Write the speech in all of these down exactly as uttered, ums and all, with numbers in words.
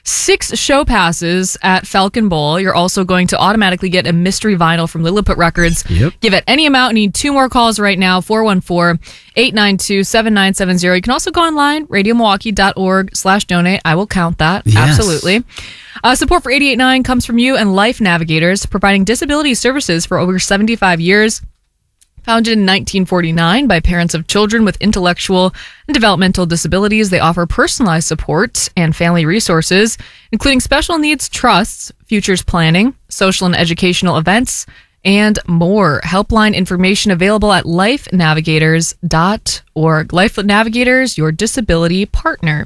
six show passes at Falcon Bowl. You're also going to automatically get a mystery vinyl from Lilliput Records. Yep. Give it any amount. Need two more calls right now, four one four, eight nine two, seven nine seven zero. You can also go online, radio milwaukee dot org slash donate. I will count that. Yes. Absolutely. Uh, support for eighty-eight point nine comes from you and Life Navigators, providing disability services for over seventy-five years. Founded in nineteen forty-nine by parents of children with intellectual and developmental disabilities, they offer personalized support and family resources, including special needs trusts, futures planning, social and educational events, and more. Helpline information available at life navigators dot org. Life Navigators, your disability partner.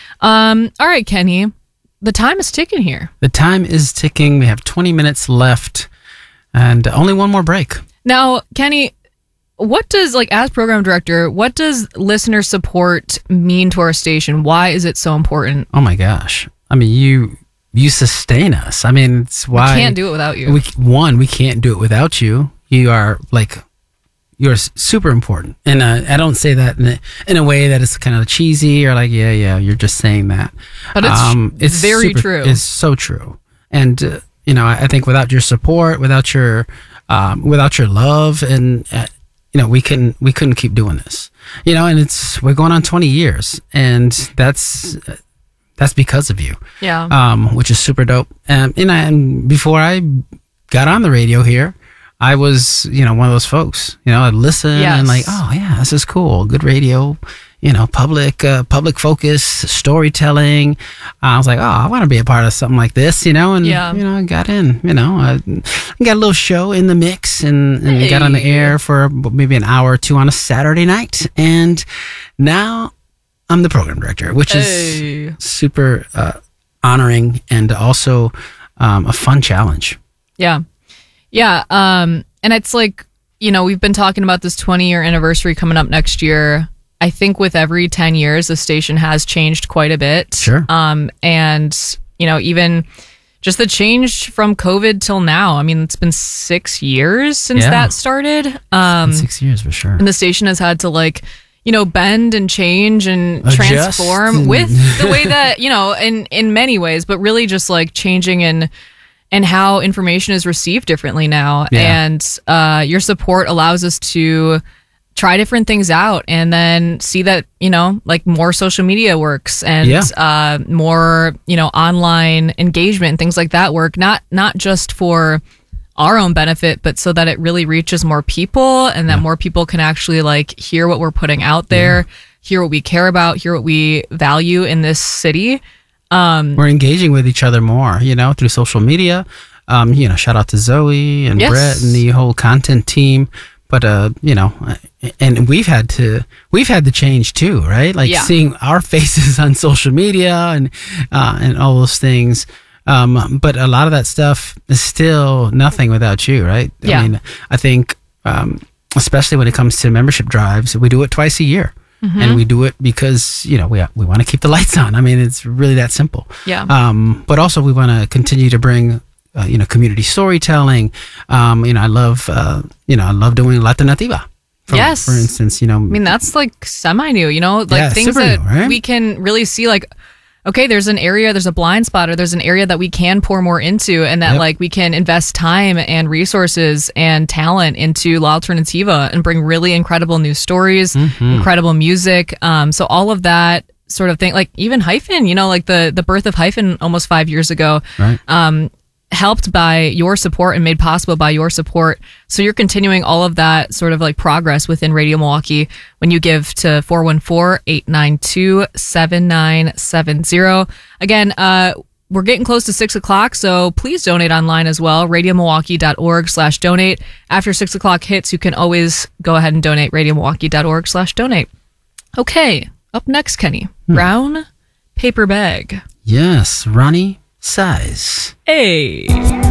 Um, all right, Kenny, the time is ticking here. The time is ticking. We have twenty minutes left and only one more break. Now, Kenny, what does, like, as program director, what does listener support mean to our station? Why is it so important? Oh my gosh. I mean, you you sustain us. I mean, it's why We can't do it without you. We, one, we can't do it without you. You are like, you're super important. And uh, I don't say that in a, in a way that is kind of cheesy or like, yeah, yeah, you're just saying that. But it's, it's very super, true. It's so true. And, uh, you know, I, I think without your support, without your, um, without your love and, uh, you know, we can we couldn't keep doing this, you know, and it's we're going on twenty years, and that's that's because of you, Yeah. um, which is super dope. Um, and, I, and before I got on the radio here, I was, you know, one of those folks, you know, I'd listen Yes. and like, oh yeah, this is cool, good radio, you know, public uh, public focus, storytelling. I was like, oh, I want to be a part of something like this, you know, and Yeah. you know, I got in, you know, I got a little show in the mix and, and Hey. got on the air for maybe an hour or two on a Saturday night, and now I'm the program director, which Hey. is super uh, honoring and also um, a fun challenge. Yeah. Yeah. Um, and it's like, you know, we've been talking about this twenty year anniversary coming up next year. I think with every ten years, the station has changed quite a bit. Sure. Um, and, you know, even just the change from COVID till now. I mean, it's been six years since Yeah. that started. Um, Six years for sure. and the station has had to, like, you know, bend and change and Adjust transform and- with the way that, you know, in, in many ways, but really just like changing in and how information is received differently now. Yeah. And uh, your support allows us to try different things out and then see that, you know, like more social media works and Yeah. uh, more, you know, online engagement and things like that work, not not just for our own benefit, but so that it really reaches more people and that more people can actually like hear what we're putting out there, hear what we care about, hear what we value in this city. Um, We're engaging with each other more, you know, through social media. Um, you know, shout out to Zoe and Yes. Brett and the whole content team. But uh, you know, and we've had to we've had to change too, right? Like Yeah. seeing our faces on social media and uh, and all those things. Um, but a lot of that stuff is still nothing without you, right? Yeah. I mean, I think um, especially when it comes to membership drives, we do it twice a year. Mm-hmm. And we do it because, you know, we we want to keep the lights on. I mean, it's really that simple. Yeah. Um, but also we want to continue to bring, uh, you know, community storytelling. Um, you know, I love, uh, you know, I love doing Latinativa. For, Yes. For instance, you know. I mean, that's like semi-new, you know, like Yeah, things super that new, right? we can really see like, okay, there's an area, there's a blind spot, or there's an area that we can pour more into and that Yep. like we can invest time and resources and talent into La Alternativa and bring really incredible new stories, Mm-hmm. incredible music. Um, so all of that sort of thing, like even Hyphen, you know, like the, the birth of Hyphen almost five years ago, Right. um, helped by your support and made possible by your support. So you're continuing all of that sort of like progress within Radio Milwaukee when you give to four one four, eight nine two, seven nine seven zero. Again, uh, we're getting close to six o'clock, so please donate online as well. radio milwaukee dot org slash donate. After six o'clock hits, you can always go ahead and donate. radio milwaukee dot org slash donate. Okay, up next, Kenny. Brown paper bag. Yes, Ronnie Size. Hey.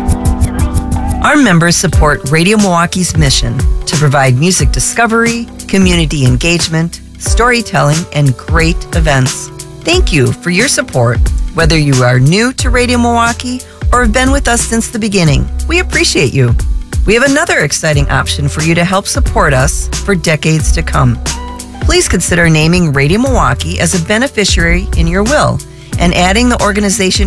Our members support Radio Milwaukee's mission to provide music discovery, community engagement, storytelling, and great events. Thank you for your support, whether you are new to Radio Milwaukee or have been with us since the beginning. We appreciate you. We have another exciting option for you to help support us for decades to come. Please consider naming Radio Milwaukee as a beneficiary in your will and adding the organization